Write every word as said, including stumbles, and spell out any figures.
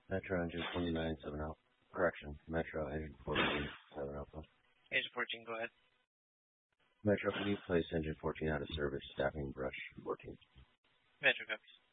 Metro engine twenty-nine, seven Alpha. Correction, Metro engine fourteen, seven Alpha. Engine fourteen, go ahead. Metro, can you place engine fourteen out of service, staffing brush fourteen? Metro copies.